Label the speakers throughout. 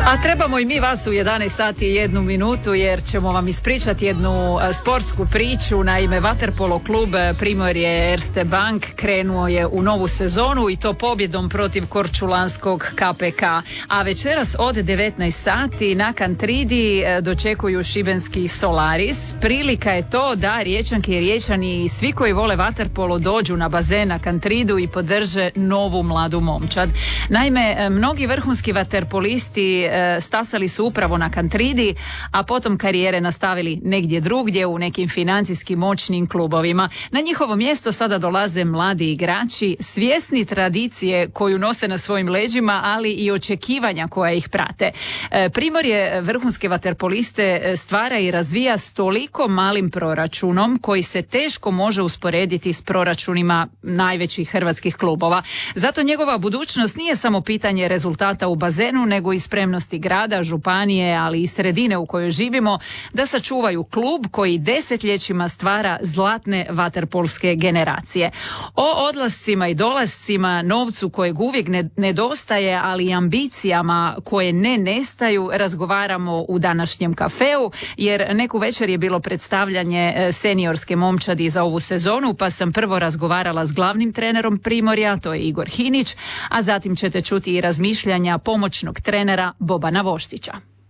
Speaker 1: A trebamo i mi vas u 11 sati i 1 minutu jer ćemo vam ispričati jednu sportsku priču. Naime, vaterpolo klub Primorje Erste Bank krenuo je u novu sezonu i to pobjedom protiv Korčulanskog KPK. A večeras od 19 sati na Kantridi dočekuju šibenski Solaris. Prilika je to da Riječanke i Riječani i svi koji vole vaterpolo dođu na bazen na Kantridu i podrže novu mladu momčad. Naime, mnogi vrhunski vaterpolisti stasali su upravo na Kantridi, a potom karijere nastavili negdje drugdje u nekim financijski moćnim klubovima. Na njihovo mjesto sada dolaze mladi igrači, svjesni tradicije koju nose na svojim leđima, ali i očekivanja koja ih prate. Primorje vrhunske vaterpoliste stvara i razvija s toliko malim proračunom koji se teško može usporediti s proračunima najvećih hrvatskih klubova. Zato njegova budućnost nije samo pitanje rezultata u bazenu, nego i spremnosti grada, županije, ali i sredine u kojoj živimo da sačuvaju klub koji desetljećima stvara zlatne vaterpolske generacije. O odlascima i dolascima, novcu kojeg uvijek nedostaje, ali i ambicijama koje ne nestaju razgovaramo u današnjem kafeu, jer neku večer je bilo predstavljanje seniorske momčadi za ovu sezonu, pa sam prvo razgovarala s glavnim trenerom Primorja, to je Igor Hinić, a zatim ćete čuti i razmišljanja pomoćnog trenera Bobana Voštića.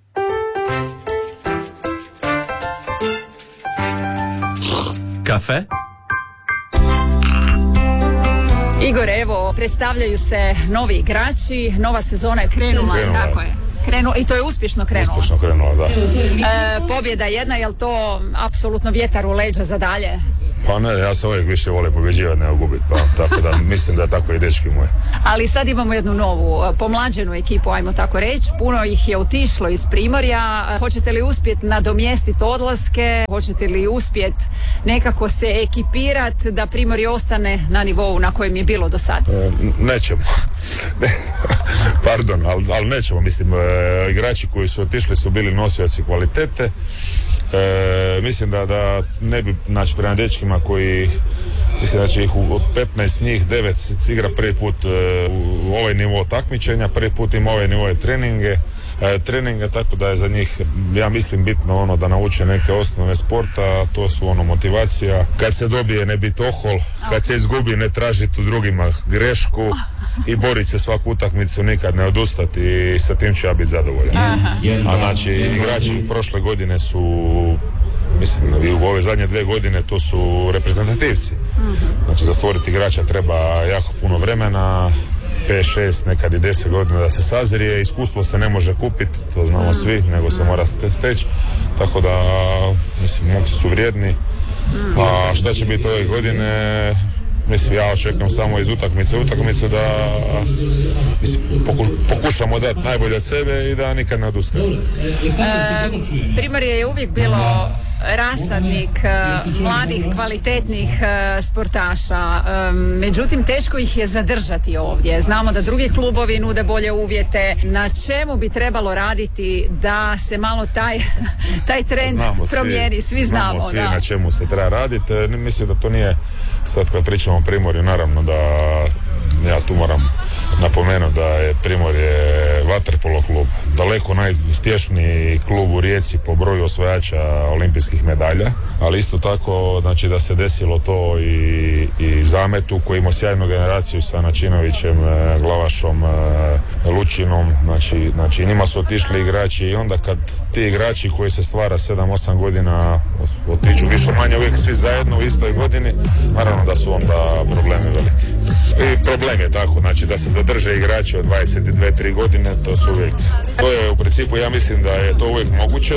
Speaker 2: Kafe?
Speaker 1: Igor, evo, predstavljaju se novi igrači, nova sezona je krenula. Tako je. I to je uspješno krenulo.
Speaker 3: Uspješno krenulo, da.
Speaker 1: Pobjeda jedna, je li to apsolutno vjetar u leđa za dalje?
Speaker 3: Pa ne, ja se uvijek više volim pobjeđivati nego gubiti, pa tako da mislim da je tako i dečki moji.
Speaker 1: Ali sad imamo jednu novu, pomlađenu ekipu, ajmo tako reći. Puno ih je otišlo iz Primorja. Hoćete li uspjeti nadomjestiti odlaske? Hoćete li uspjeti nekako se ekipirati da Primorje ostane na nivou na kojem je bilo do sada?
Speaker 3: Nećemo. Pardon, ali nećemo. Mislim, igrači koji su otišli su bili nosioci kvalitete. Mislim da ne bi, znači prema dečkima koji, mislim da će ih od 15 njih 9 igra prvi put u ovaj nivo takmičenja, prvi put im ovaj nivo treninga, tako da je za njih, ja mislim, bitno ono da nauče neke osnove sporta, to su ono motivacija, kad se dobije ne biti ohol, kad se izgubi ne tražiti u drugima grešku i boriti se svaku utakmicu, nikad ne odustati, i sa tim ću ja biti zadovoljan. A znači, igrači prošle godine su, mislim, u ove zadnje 2 godine to su reprezentativci. Znači, za stvoriti igrača treba jako puno vremena, 5, 6, nekad i 10 godina da se sazrije. Iskustvo se ne može kupiti, to znamo svi, nego se mora steći. Tako da, mislim, momci su vrijedni. A šta će biti ove godine? Mislim, ja očekujem samo iz utakmice da, mislim, pokušamo dati najbolje od sebe i da nikad ne odustanemo.
Speaker 1: Primorje je uvijek bilo rasadnik mladih, kvalitetnih sportaša. Međutim, teško ih je zadržati ovdje. Znamo da drugi klubovi nude bolje uvjete. Na čemu bi trebalo raditi da se malo taj trend promijeni? Svi znamo
Speaker 3: svi na čemu se treba raditi. Mislim da to nije, sad kad pričamo o Primorju, naravno da ja tu moram napomenuti da je Primorje vaterpolo klub, daleko najuspješniji klub u Rijeci po broju osvajača olimpijskih medalja, ali isto tako, znači, da se desilo to i Zametu koji ima sjajnu generaciju sa Načinovićem, Glavašom, Lučinom, znači njima su otišli igrači, i onda kad ti igrači koji se stvara 7-8 godina otiđu više manje uvijek svi zajedno u istoj godini, naravno da su onda problemi veliki. I problem je tako, znači da se zadrže igrači od 22-3 godine, to je u principu, ja mislim da je to uvijek moguće,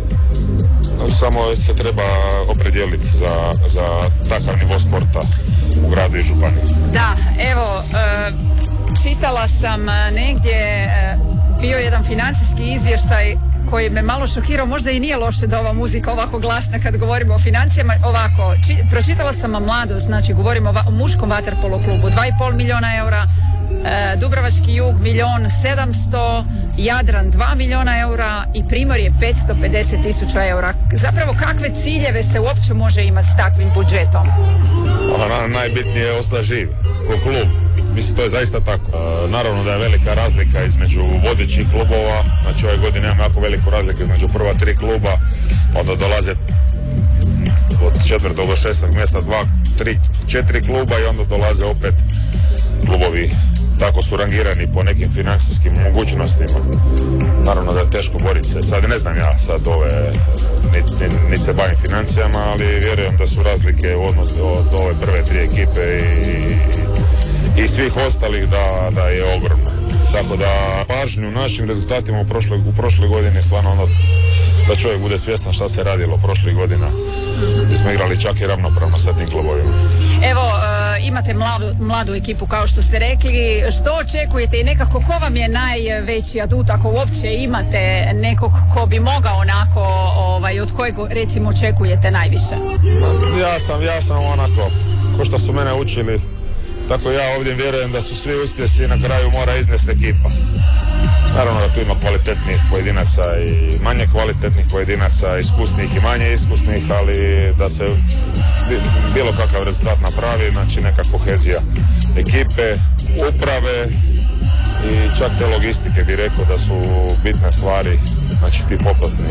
Speaker 3: samo se treba opredijeliti za takav nivo sporta u gradu i županiji.
Speaker 1: Da, evo, čitala sam negdje, bio jedan financijski izvještaj koji me malo šokirao, možda i nije loše da ova muzika ovako glasna kad govorimo o financijama. Ovako, pročitala sam mladost, znači govorimo o muškom vaterpolo klubu, 2,5 milijuna eura, Dubrovački jug 1.700.000, Jadran 2 milijuna eura i Primorje 550.000 eura. Zapravo, kakve ciljeve se uopće može imati s takvim budžetom?
Speaker 3: Najbitnije je ostati živ ko klub. Mislim, to je zaista tako. Naravno da je velika razlika između vodećih klubova, znači ove godine imamo jako veliku razliku između prva 3 kluba, onda dolaze od 4. do 6. mjesta 2, 3, 4 kluba i onda dolaze opet klubovi, tako su rangirani po nekim financijskim mogućnostima. Naravno da je teško boriti se. Sad ne znam ja sad niti se bavim financijama, ali vjerujem da su razlike u odnosu od ove prve 3 ekipe i svih ostalih da je ogromno. Tako da pažnju našim rezultatima u prošloj godini stvarno ono da čovjek bude svjestan šta se radilo prošlih godina. Gdje smo igrali čak i ravnopravno sa tim klubovima.
Speaker 1: Evo, imate mladu ekipu kao što ste rekli. Što očekujete i nekako ko vam je najveći adut ako uopće imate nekog ko bi mogao onako, od kojeg recimo očekujete najviše?
Speaker 3: Ja sam onako, ko što su mene učili, tako ja ovdje vjerujem da su svi uspjesi i na kraju mora iznesti ekipa. Naravno da tu ima kvalitetnih pojedinaca i manje kvalitetnih pojedinaca, iskusnih i manje iskusnih, ali da se bilo kakav rezultat napravi, znači neka kohezija ekipe, uprave i čak te logistike bi rekao da su bitne stvari, znači ti poplatni.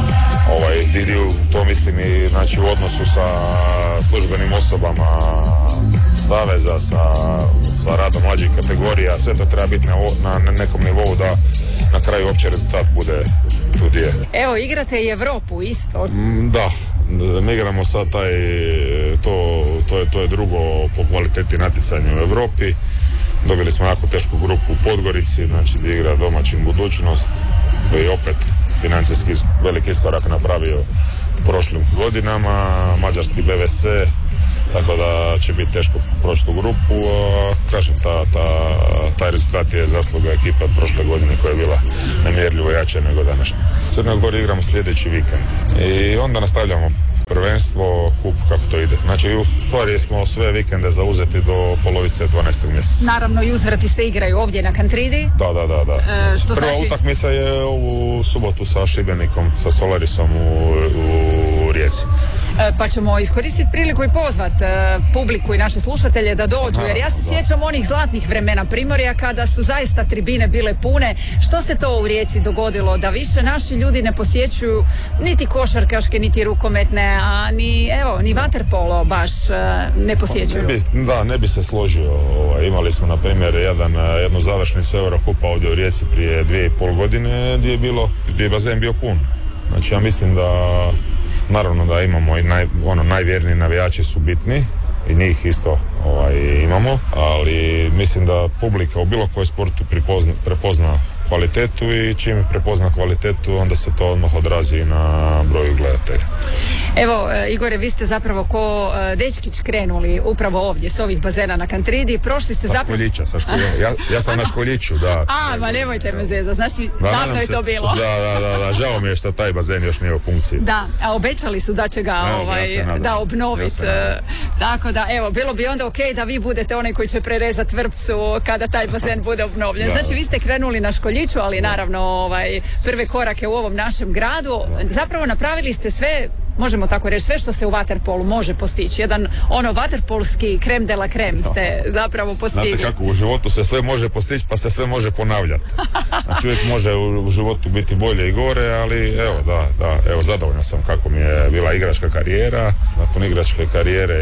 Speaker 3: To mislim i znači u odnosu sa službenim osobama saveza, sa radom mlađih kategorija, sve to treba biti na nekom nivou da na kraju uopće rezultat bude tu gdje.
Speaker 1: Evo, igrate i Europu isto.
Speaker 3: Da, mi igramo sad to je drugo po kvaliteti natjecanja u Europi. Dobili smo jako tešku grupu u Podgorici, znači gdje igra domaćin Budućnost, koji je opet financijski veliki iskorak napravio u prošlim godinama, mađarski BVC, tako da će biti teško proći tu grupu. Kažem, taj rezultat je zasluga ekipa od prošle godine koja je bila nemjerljivo jača nego današnja. U Crnoj Gori igramo sljedeći vikend i onda nastavljamo prvenstvo, kup, kako to ide. Znači, u stvari smo sve vikende zauzeti do polovice 12. mjeseca.
Speaker 1: Naravno, i uzvrati se igraju ovdje na Kantridi.
Speaker 3: Da. Prva utakmica je ovu subotu sa Šibenikom, sa Solarisom u Rijeci.
Speaker 1: Pa ćemo iskoristiti priliku i pozvat publiku i naše slušatelje da dođu, jer ja se sjećam onih zlatnih vremena Primorja kada su zaista tribine bile pune. Što se to u Rijeci dogodilo da više naši ljudi ne posjećuju niti košarkaške, niti rukometne, a ni vaterpolo baš ne posjećuju?
Speaker 3: Ne bi se složio. Imali smo na primjer jednu završnicu Eurokupa ovdje u Rijeci prije 2,5 godine gdje je bazen bio pun. Znači ja mislim da naravno da imamo i najvjerniji navijači su bitni i njih isto imamo, ali mislim da publika u bilo kojem sportu prepozna kvalitetu i čim prepozna kvalitetu onda se to odmah odrazi na broju gledatelja.
Speaker 1: Evo, Igore, vi ste zapravo ko dečkić krenuli upravo ovdje s ovih bazena na Kantridi. Prošli ste zapravo...
Speaker 3: Sa Školjića, ja sam na Školjiću, da.
Speaker 1: Ma nemojte me zeza, znači davno je to bilo.
Speaker 3: Da, žao mi je što taj bazen još nije u funkciji.
Speaker 1: Da, a obećali su da će ga obnoviti. Tako da, evo, bilo bi onda ok da vi budete onaj koji će prerezati vrpcu kada taj bazen bude obnovljen. Znači, vi ste krenuli na Školjiću, ali naravno prve korake u ovom našem gradu. Zapravo napravili ste sve, možemo tako reći, sve što se u vaterpolu može postići. Jedan vaterpolski krem de la krem ste zapravo postigli.
Speaker 3: Znate kako, u životu se sve može postići, pa se sve može ponavljati. Znači uvijek može u životu biti bolje i gore, ali evo, zadovoljan sam kako mi je bila igračka karijera. Nakon igračke karijere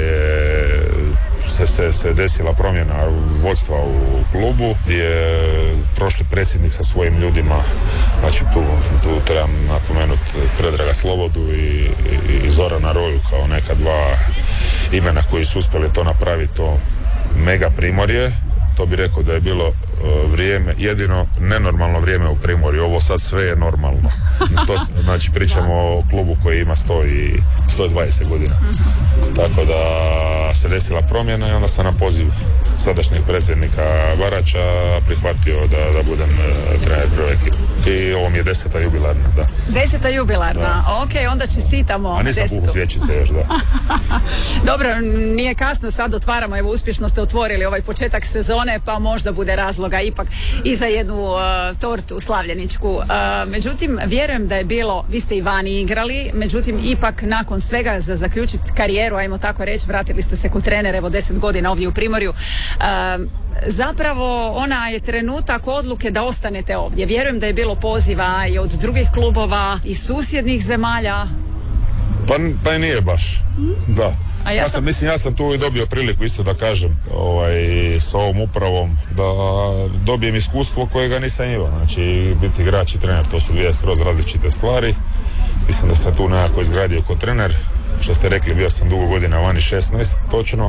Speaker 3: se desila promjena vodstva u klubu, gdje je prošli predsjednik sa svojim ljudima, znači tu trebam napomenuti Predraga Slobodu i Zorana Roju kao neka dva imena koji su uspjeli to napraviti, to mega Primorje. To bi rekao da je bilo vrijeme, jedino nenormalno vrijeme u Primorju. Ovo sad sve je normalno. To, znači pričamo o klubu koji ima 120 godina. Tako da se desila promjena i onda sam na poziv sadašnjeg predsjednika Barača prihvatio da budem trener prve ekipe. I ovo mi je 10. jubilarna, da.
Speaker 1: 10. jubilarna, ok, onda čestitamo.
Speaker 3: A nisam puhu svječice još, da.
Speaker 1: Dobro, nije kasno, sad otvaramo, evo uspješno ste otvorili ovaj početak sezone, pa možda bude razloga ipak i za jednu tortu slavljeničku. Međutim, vjerujem da je bilo, vi ste i vani igrali, međutim, ipak nakon svega za zaključiti karijeru, ajmo tako reći, vratili ste se kod trenera, evo 10 godina ovdje u Primorju. zapravo ona je trenutak odluke da ostanete ovdje. Vjerujem da je bilo poziva i od drugih klubova i susjednih zemalja.
Speaker 3: Pa i nije baš. Da.
Speaker 1: Ja
Speaker 3: sam tu i dobio priliku isto da kažem s ovom upravom da dobijem iskustvo kojega nisam imao. Znači biti igrač i trener, to su dvije skroz različite stvari. Mislim da sam tu nekako izgradio kao trener. Što ste rekli, bio sam dugo godina vani, 16 točno.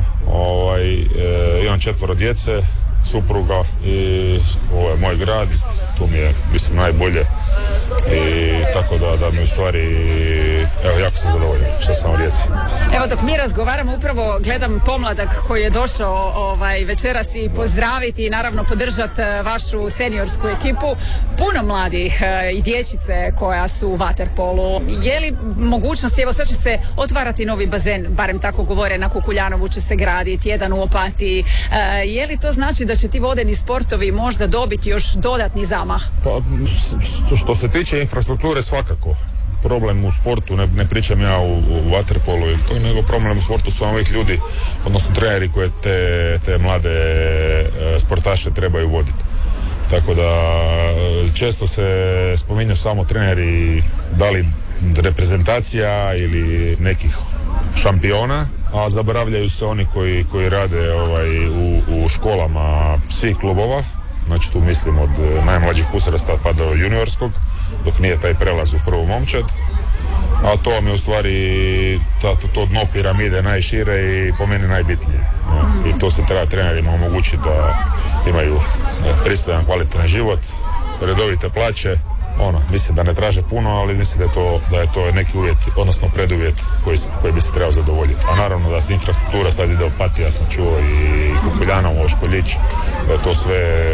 Speaker 3: Imam 4 djece, supruga i ovo je moj grad. Tu mi je, mislim, najbolje. I tako da mi u stvari, evo, jako sam zadovoljan što sam u Rijeci.
Speaker 1: Evo, dok mi razgovaramo, upravo gledam pomladak koji je došao večeras i pozdraviti i naravno podržati vašu seniorsku ekipu. Puno mladih i dječice koja su u vaterpolu. Je li mogućnost, evo sad će se otvarati novi bazen, barem tako govore, na Kukuljanovu će se graditi, jedan u Opatiji. Je li to znači da će ti vodeni sportovi možda dobiti još dodatni zamah?
Speaker 3: Pa, što se tiče infrastrukture, svakako. Problem u sportu, ne pričam ja u vaterpolu ili to, nego problem u sportu su ovih ljudi, odnosno treneri koje te mlade sportaše trebaju voditi. Tako da često se spominju samo treneri, da li reprezentacija ili nekih šampiona, a zaboravljaju se oni koji rade u školama svih klubova. Znači tu mislim od najmlađih uzrasta pa do juniorskog, dok nije taj prelaz u prvu momčad. A to vam je u stvari to dno piramide najšire i po meni najbitnije. I to se treba trenerima omogućiti da imaju pristojan, kvalitetan život, redovite plaće. Mislim da ne traže puno, ali mislim da je to neki uvjet, odnosno preduvjet koji bi se trebao zadovoljiti. A naravno da infrastruktura sad ide Opatija, ja sam čuo, i Kukuljanovo, Školjić, da je to sve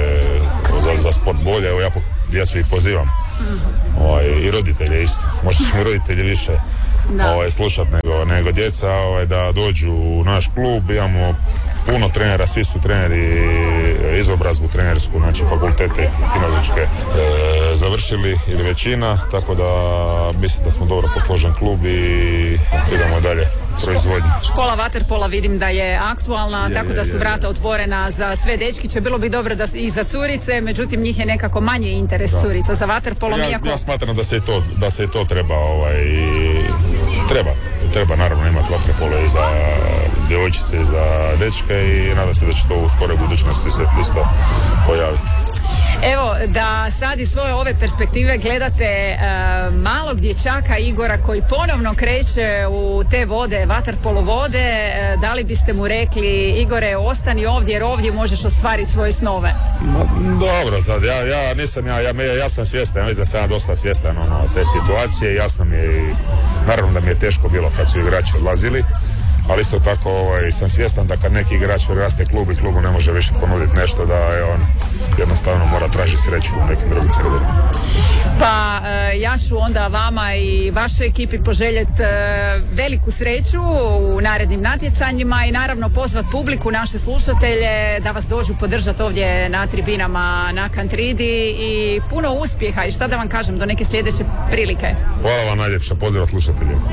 Speaker 3: za sport bolje. Evo, ja djecu i pozivam. I roditelje isto. Možda ćemo roditelji više slušati nego djeca, da dođu u naš klub. Imamo puno trenera, svi su treneri, izobrazbu trenersku, znači fakultete gimnazičke završili ili većina, tako da mislim da smo dobro posložen klub i idemo dalje proizvodnju.
Speaker 1: Škola vaterpola vidim da je aktualna, tako da su vrata otvorena za sve dečkiće. Bilo bi dobro da i za curice, međutim njih je nekako manji interes curica za vaterpolom.
Speaker 3: Ja smatram da se i to treba naravno imati vaterpolo i za djevojčice i za dečke i nadam se da će to u skoroj budućnosti se isto pojaviti.
Speaker 1: Evo, da sad iz svoje ove perspektive gledate malog dječaka Igora koji ponovno kreće u te vode, vaterpolo vode, da li biste mu rekli: Igore, ostani ovdje jer ovdje možeš ostvariti svoje snove?
Speaker 3: Dobro, sad, ja sam svjestan, mislim da sam dosta svjestan te situacije, jasno mi je i naravno da mi je teško bilo kad su igrači odlazili, ali isto tako sam svjestan da kad neki igrač raste klub i klubu ne može više ponuditi nešto, da je on jednostavno mora tražiti sreću u nekim drugim sredinama.
Speaker 1: Pa ja ću onda vama i vašoj ekipi poželjeti veliku sreću u narednim natjecanjima i naravno pozvat publiku, naše slušatelje, da vas dođu podržati ovdje na tribinama na Kantridi i puno uspjeha i šta da vam kažem, do neke sljedeće prilike.
Speaker 3: Hvala vam najljepša, pozdrav slušateljima.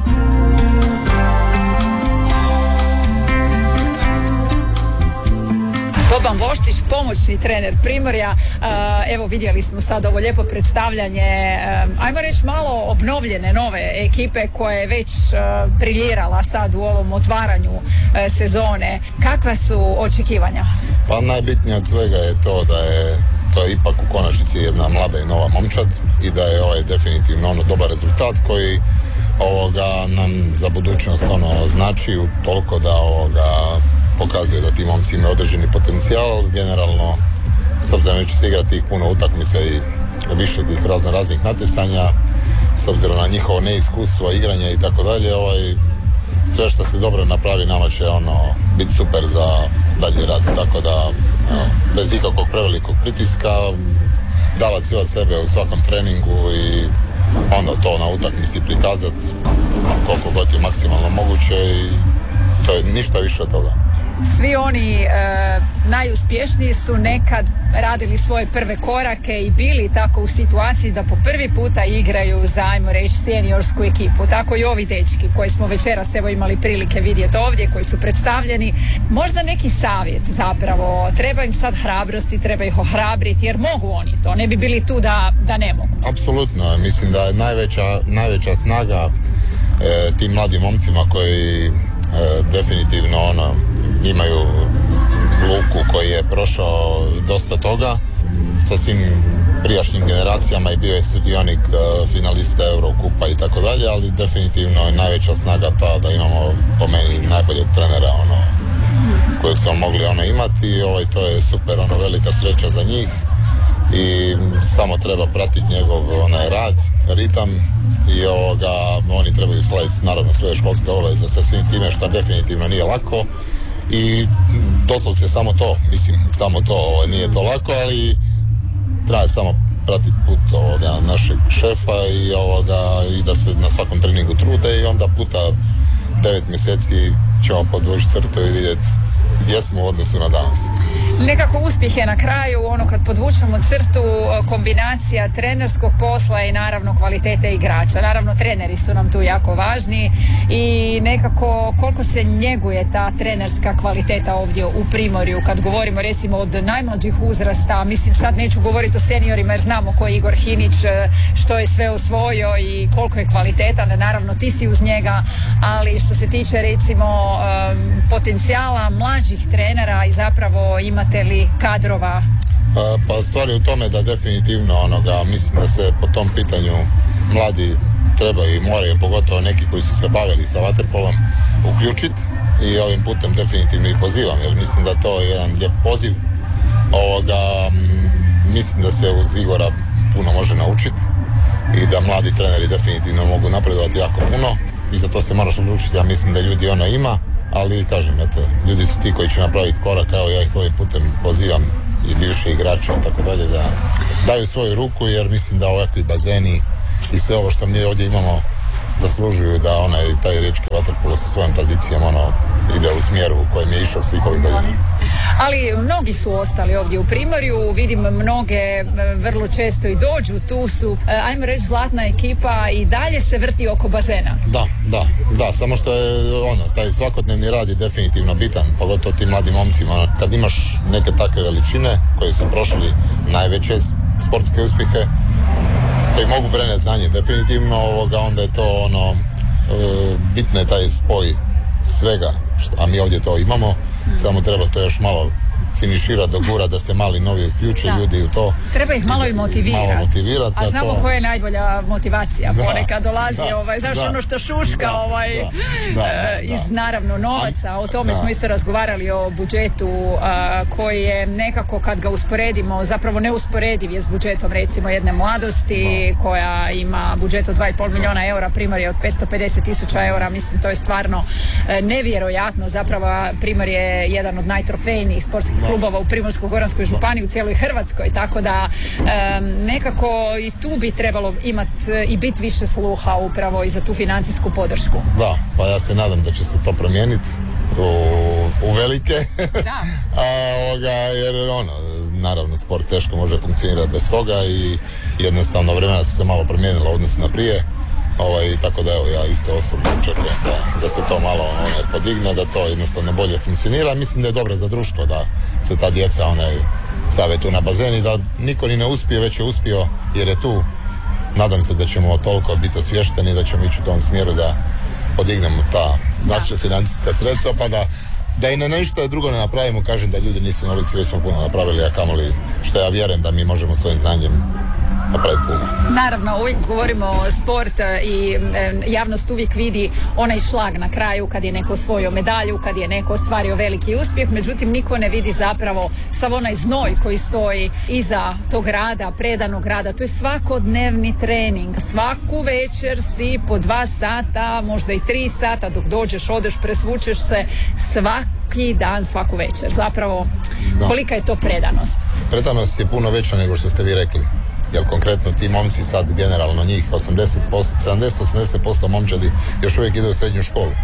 Speaker 1: Boban Voštić, pomoćni trener Primorja. Evo, vidjeli smo sad ovo lijepo predstavljanje, ajmo reći malo obnovljene nove ekipe koja je već briljirala sad u ovom otvaranju sezone. Kakva su očekivanja?
Speaker 4: Pa najbitnije od svega je to da je to ipak u konačnici jedna mlada i nova momčad i da je definitivno dobar rezultat koji nam za budućnost znači toliko da pokazuje da ti momci imaju određeni potencijal. Generalno, s obzirom da će se igrati puno utakmica i više tih raznih natjecanja, s obzirom na njihovo neiskustvo, igranje i tako dalje, sve što se dobro napravi nama će biti super za dalji rad. Tako da, bez ikakvog prevelikog pritiska, davati sve od sebe u svakom treningu i onda to na utakmici prikazati koliko god je maksimalno moguće i to je ništa više od toga.
Speaker 1: svi oni najuspješniji su nekad radili svoje prve korake i bili tako u situaciji da po prvi puta igraju za, ajmo reći, seniorsku ekipu. Tako i ovi dečki koji smo večeras evo imali prilike vidjeti ovdje, koji su predstavljeni. Možda neki savjet zapravo, treba im sad hrabrosti, treba ih ohrabriti jer mogu oni to, ne bi bili tu da ne mogu.
Speaker 4: Apsolutno, mislim da je najveća snaga tim mladim momcima koji definitivno imaju Luku koji je prošao dosta toga sa svim prijašnjim generacijama i bio je sudionik finalista Eurokupa i tako dalje, ali definitivno je najveća snaga ta da imamo po meni najboljeg trenera kojeg smo mogli imati i to je super, velika sreća za njih i samo treba pratiti njegov rad, ritam i oni trebaju slaviti naravno svoje školske obaveze sa svim time što definitivno nije lako i doslovce samo to, nije to lako, ali treba samo pratiti put našeg šefa i da se na svakom treningu trude i onda puta 9 mjeseci ćemo podvući crtu i vidjeti gdje smo u odnosu na danas.
Speaker 1: Nekako uspjeh je na kraju, kad podvučemo crtu, kombinacija trenerskog posla i naravno kvalitete igrača. Naravno treneri su nam tu jako važni i nekako koliko se njeguje ta trenerska kvaliteta ovdje u Primorju, kad govorimo recimo od najmlađih uzrasta, mislim sad neću govoriti o seniorima jer znamo ko je Igor Hinić, što je sve osvojio i koliko je kvalitetan, naravno ti si uz njega, ali što se tiče recimo potencijala mlađih trenera i zapravo imate li kadrova?
Speaker 4: Pa stvar je u tome da definitivno mislim da se po tom pitanju mladi trebaju i moraju, pogotovo neki koji su se bavili sa vaterpolom, uključiti i ovim putem definitivno i pozivam jer mislim da to je jedan lijep poziv. Mislim da se uz Igora puno može naučiti i da mladi treneri definitivno mogu napredovati jako puno i za to se moraš odlučiti. Ja mislim da ljudi ima, ali kažem, ljudi su ti koji će napraviti korak, evo ja ih ovim putem pozivam i bivši igrači i tako dalje da daju svoju ruku jer mislim da ovakvi bazeni i sve ovo što mi ovdje imamo zaslužuju da taj riječki vaterpolo sa svojom tradicijom ide u smjeru u kojem je išao svih ovih godina.
Speaker 1: Ali mnogi su ostali ovdje u Primorju, vidim mnoge vrlo često i dođu, tu su, ajmo reći, zlatna ekipa i dalje se vrti oko bazena.
Speaker 4: Da, samo što je taj svakodnevni rad je definitivno bitan, pogotovo tim mladim momcima. Kad imaš neke takve veličine koji su prošli najveće sportske uspjehe, koji mogu preneti znanje definitivno, onda je to bitno je taj spoj svega, a mi ovdje to imamo, samo treba to još malo finiširati do gura da se mali novi uključe ljudi u to. Treba ih malo i motivirati.
Speaker 1: A znamo koja je najbolja motivacija. Ponekad dolazi ono što šuška iz naravno novaca. O tome smo isto razgovarali o budžetu koji je nekako kad ga usporedimo zapravo neusporediv je s budžetom recimo jedne mladosti koja ima budžet od 2,5 milijuna eura, Primorje je od 550.000 eura. Mislim to je stvarno nevjerojatno. Zapravo Primorje je jedan od najtrofejnijih sportskih klubova u Primorsko-goranskoj županiji, u cijeloj Hrvatskoj, tako da nekako i tu bi trebalo imati i biti više sluha upravo i za tu financijsku podršku.
Speaker 4: Da, pa ja se nadam da će se to promijeniti u velike. Da. Jer naravno sport teško može funkcionirati bez toga i jednostavno vremena su se malo promijenila u odnosu na prije. Tako da ja isto osobno očekujem da se to malo podigne, da to jednostavno bolje funkcionira. Mislim da je dobro za društvo da se ta djeca stave tu na bazen i da niko ni ne uspije, već je uspio jer je tu. Nadam se da ćemo toliko biti osvješteni da ćemo ići u tom smjeru da podignemo ta financijska sredstva pa da i na nešto drugo ne napravimo. Kažem da ljudi nisu na ulici, već smo puno napravili, a kamoli što ja vjerujem da mi možemo svojim znanjem napraviti puno.
Speaker 1: Naravno, uvijek govorimo sport i javnost uvijek vidi onaj šlag na kraju kad je neko osvojio medalju, kad je neko ostvario veliki uspjeh, međutim niko ne vidi zapravo sav onaj znoj koji stoji iza tog rada, predanog rada. To je svakodnevni trening. Svaku večer si po 2 sata, možda i 3 sata dok dođeš, odeš, presvučeš se svaki dan, svaku večer. Zapravo, kolika je to predanost?
Speaker 4: Predanost je puno veća nego što ste vi rekli. Jer konkretno ti momci sad generalno njih 70%, 70-80% momčadi još uvijek ide u srednju školu.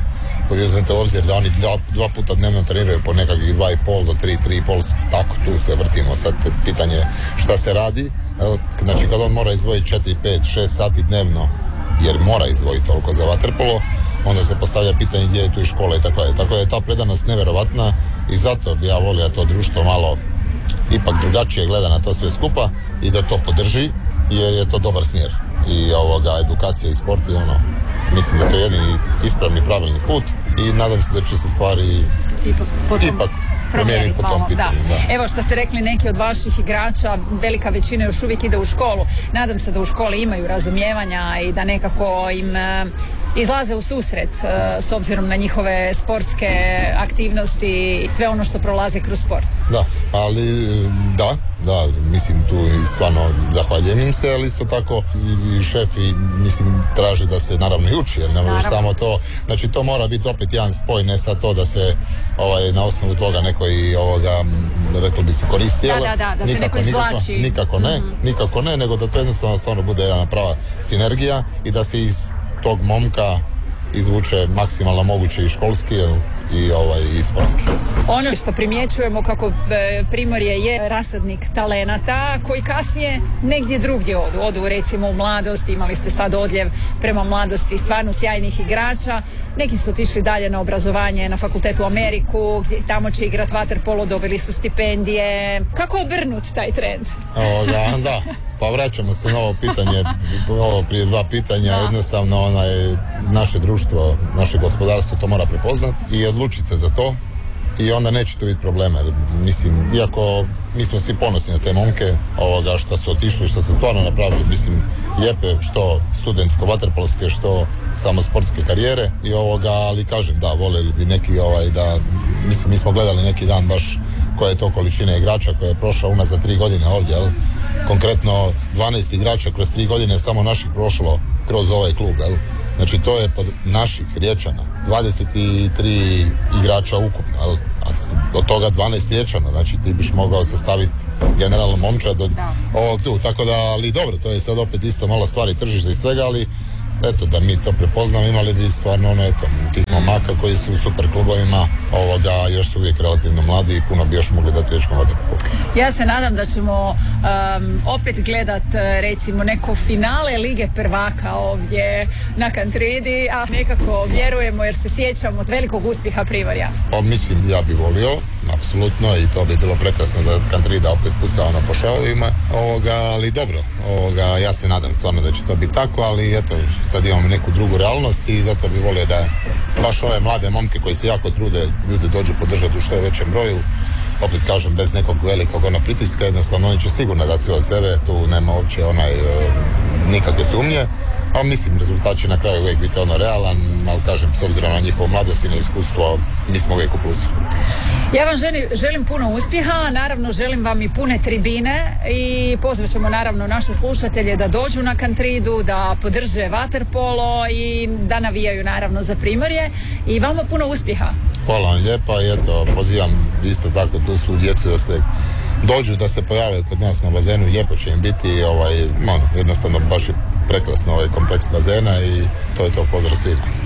Speaker 4: koji uzmete u obzir da oni dva puta dnevno treniraju po nekakvih 2,5 do 3,5, tako tu se vrtimo. Sad pitanje šta se radi, znači kad on mora izdvojiti 4, 5, 6 sati dnevno, jer mora izdvojiti toliko za vaterpolo, onda se postavlja pitanje gdje je tu i škola i tako je. Tako da je ta predanost nevjerovatna i zato bi ja volio to društvo malo ipak drugačije gleda na to sve skupa i da to podrži, jer je to dobar smjer. I edukacija i sport i mislim da to je jedini ispravni pravilni put i nadam se da će se stvari ipak promijeniti po tom pitanju.
Speaker 1: Da. Evo što ste rekli, neki od vaših igrača, velika većina još uvijek ide u školu. Nadam se da u školi imaju razumijevanja i da nekako im izlaze u susret s obzirom na njihove sportske aktivnosti i sve ono što prolaze kroz sport.
Speaker 4: Da, ali da, mislim tu i stvarno zahvaljujem im se, ali isto tako i šef i mislim traži da se naravno i uči, jer ne može samo to, znači to mora biti opet jedan spoj, ne sad to da se na osnovu toga neko i reklo bi se koristi,
Speaker 1: da se neko izvlači.
Speaker 4: Nikako ne, nego da to jednostavno stvarno bude jedna prava sinergija i da se iz tog momka izvuče maksimalno moguće i školski i sportski.
Speaker 1: Ono što primjećujemo kako Primorje je rasadnik talenata koji kasnije negdje drugdje odu recimo u mladost, imali ste sad odljev prema mladosti stvarno sjajnih igrača, neki su otišli dalje na obrazovanje na fakultetu u Ameriku, gdje tamo će igrat vaterpolo, dobili su stipendije. Kako obrnuti taj trend?
Speaker 4: Da, pa vraćamo se na ovo pitanje, ovo prije dva pitanja, jednostavno naše društvo, naše gospodarstvo to mora prepoznat i odlučiti se za to i onda neće tu biti problema. Mislim, iako mi smo svi ponosni na te momke što su otišli, što su stvarno napravili, mislim, lijepe što studentsko vaterpolske, što samo sportske karijere ali kažem da, voljeli bi neki da, mislim, mi smo gledali neki dan baš koja je to količina igrača koja je prošla unazad 3 godine ovdje, konkretno 12 igrača kroz 3 godine samo naših prošlo kroz ovaj klub, znači to je pod naših Riječana 23 igrača ukupno, a od toga 12 Riječana, znači ti biš mogao sastaviti generalno momčad od ovog tu, tako da, ali dobro, to je sad opet isto malo stvari tržišta i svega, ali eto, da mi to prepoznamo, imali bi stvarno tih momaka koji su u super klubovima, još su uvijek relativno mladi i puno bi još mogli dati riječkom vaterpolu.
Speaker 1: Ja se nadam da ćemo opet gledat recimo neko finale Lige prvaka ovdje na Kantridi, a nekako vjerujemo jer se sjećamo od velikog uspjeha Primorja.
Speaker 4: Pa mislim, ja bi volio, apsolutno, i to bi bilo prekrasno da Kantrida opet puca po šavovima, ali dobro, ja se nadam stvarno da će to biti tako, ali eto, sad imamo neku drugu realnost i zato bi volio da baš ove mlade momke koji se jako trude, ljude dođu podržati u što je većem broju, opet kažem, bez nekog velikog pritiska, jednostavno oni će sigurno dati sve od sebe, tu nema uopće nikakve sumnje, a mislim rezultat će na kraju uvijek biti realan, ali kažem, s obzirom na njihovo mladost i na iskustvo, mi smo uvijek u plusu.
Speaker 1: Ja vam želim puno uspjeha, naravno želim vam i pune tribine i pozvat ćemo naravno naše slušatelje da dođu na Kantridu, da podrže vaterpolo i da navijaju naravno za Primorje i vama puno uspjeha.
Speaker 4: Hvala vam lijepa i eto, pozivam isto tako tu svu djecu da se dođu, da se pojave kod nas na bazenu, lijepo će im biti, jednostavno baš je prekrasno kompleks bazena i to je to, pozdrav svima.